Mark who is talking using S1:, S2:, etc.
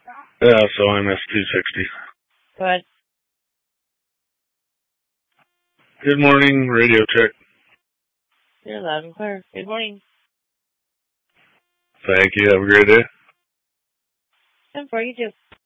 S1: Yeah, so I'm S260.
S2: Go ahead.
S1: Good morning, radio check.
S2: You're loud and clear. Good morning.
S1: Thank you. Have a great day.
S2: And for you too.